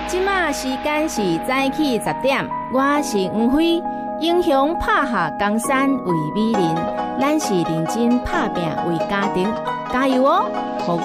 即马时间是早起10点，我是黄辉。英雄拍下江山为美人，咱是认真打拼为家庭，加油哦！互